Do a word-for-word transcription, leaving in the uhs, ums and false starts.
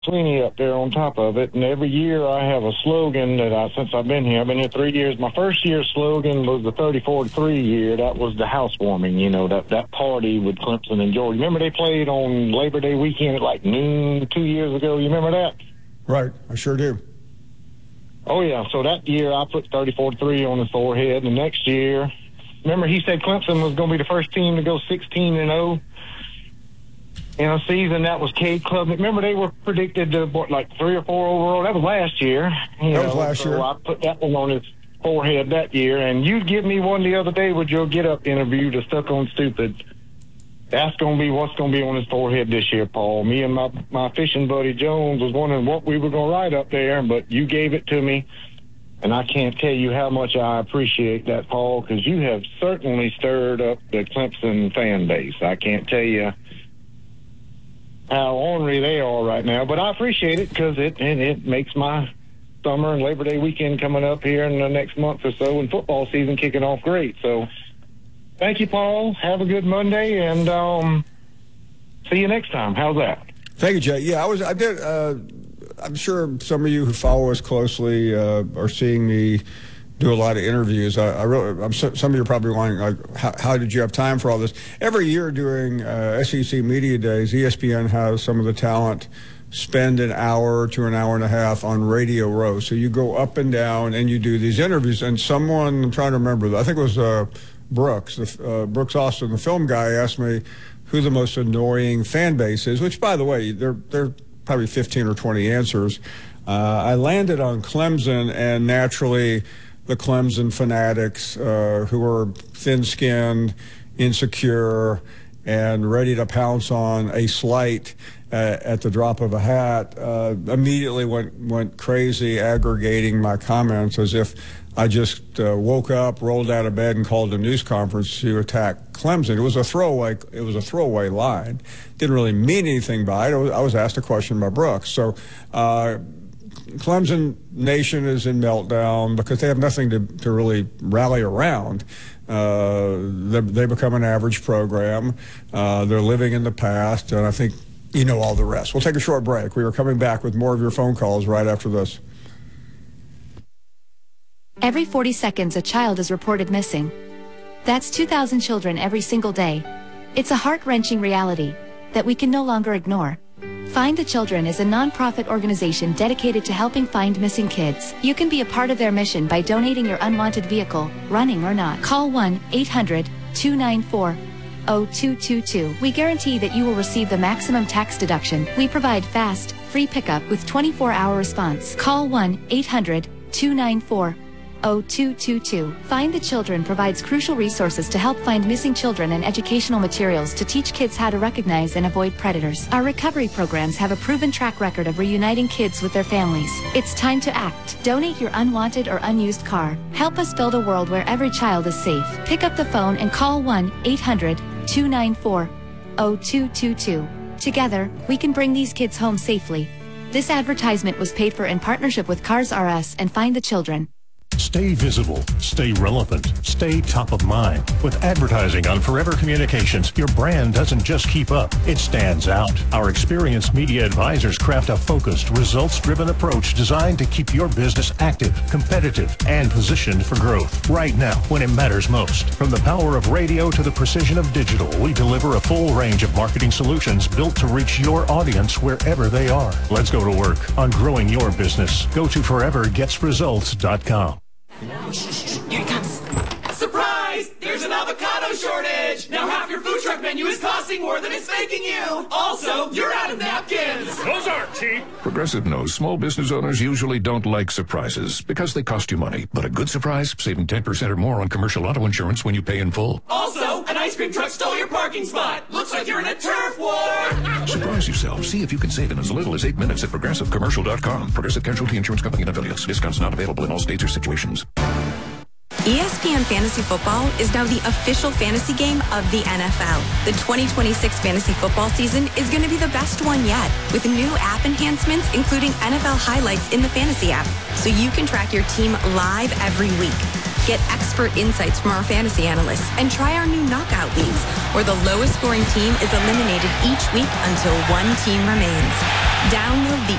Sweeney up there on top of it. And every year I have a slogan that I, since I've been here, I've been here three years. My first year's slogan was the thirty-four to three year. That was the housewarming, you know, that, that party with Clemson and Georgia. Remember they played on Labor Day weekend at like noon two years ago? You remember that? Right. I sure do. Oh, yeah. So that year I put thirty-four to three on his forehead. And next year, remember he said Clemson was going to be the first team to go sixteen and oh in a season. That was Cade Klubnik. Remember they were predicted to, what, like three or four overall? That was last year. You that know, was last so year. I put that one on his forehead that year. And you give me one the other day with your get-up interview to Stuck on Stupid. That's going to be what's going to be on his forehead this year, Paul. Me and my, my fishing buddy Jones was wondering what we were going to write up there, but you gave it to me. And I can't tell you how much I appreciate that, Paul, because you have certainly stirred up the Clemson fan base. I can't tell you how ornery they are right now, but I appreciate it because it, it, it makes my summer and Labor Day weekend coming up here in the next month or so and football season kicking off great. So thank you, Paul. Have a good Monday, and um, see you next time. How's that? Thank you, Jay. Yeah, I was. I did. Uh, I'm sure some of you who follow us closely uh, are seeing me do a lot of interviews. I, I really, I'm, some of you are probably wondering, like, how, how did you have time for all this? Every year during uh, S E C Media Days, E S P N has some of the talent spend an hour to an hour and a half on Radio Row. So you go up and down and you do these interviews. And someone, I'm trying to remember, I think it was uh, Brooks, uh, Brooks Austin, the film guy, asked me who the most annoying fan base is, which, by the way, they're, they're probably fifteen or twenty answers. Uh, I landed on Clemson, and naturally the Clemson fanatics uh, who are thin-skinned, insecure, and ready to pounce on a slight uh, at the drop of a hat uh, immediately went went crazy, aggregating my comments as if I just uh, woke up, rolled out of bed, and called a news conference to attack Clemson. It was a throwaway. It was a throwaway line. Didn't really mean anything by it. I was, I was asked a question by Brooks. So uh, Clemson Nation is in meltdown because they have nothing to, to really rally around. Uh, they, they become an average program. Uh, they're living in the past, and I think you know all the rest. We'll take a short break. We are coming back with more of your phone calls right after this. Every forty seconds, a child is reported missing. That's two thousand children every single day. It's a heart-wrenching reality that we can no longer ignore. Find the Children is a non-profit organization dedicated to helping find missing kids. You can be a part of their mission by donating your unwanted vehicle, running or not. Call one eight hundred two nine four oh two two two. We guarantee that you will receive the maximum tax deduction. We provide fast, free pickup with twenty-four hour response. Call one eight hundred two nine four oh two two two. Find the Children provides crucial resources to help find missing children and educational materials to teach kids how to recognize and avoid predators. Our recovery programs have a proven track record of reuniting kids with their families. It's time to act. Donate your unwanted or unused car. Help us build a world where every child is safe. Pick up the phone and call one eight hundred two nine four oh two two two. Together, we can bring these kids home safely. This advertisement was paid for in partnership with Cars R Us and Find the Children. Stay visible, stay relevant, stay top of mind. With advertising on Forever Communications, your brand doesn't just keep up, it stands out. Our experienced media advisors craft a focused, results-driven approach designed to keep your business active, competitive, and positioned for growth. Right now, when it matters most. From the power of radio to the precision of digital, we deliver a full range of marketing solutions built to reach your audience wherever they are. Let's go to work on growing your business. Go to forever gets results dot com. Here he comes. Surprise! There's an avocado shortage! Now half your food truck menu is costing more than it's making you! Also, you're out of napkins! Those aren't cheap! Progressive knows small business owners usually don't like surprises because they cost you money. But a good surprise, saving ten percent or more on commercial auto insurance when you pay in full. Also, an ice cream truck stole your parking spot! Looks like you're in a turf war! Surprise yourself. See if you can save in as little as eight minutes at progressive commercial dot com. Progressive Casualty Insurance Company and affiliates. Discounts not available in all states or situations. E S P N Fantasy Football is now the official fantasy game of the N F L. The twenty twenty-six fantasy football season is going to be the best one yet, with new app enhancements including N F L highlights in the fantasy app, so you can track your team live every week. Get expert insights from our fantasy analysts and try our new knockout leagues, where the lowest scoring team is eliminated each week until one team remains. Download the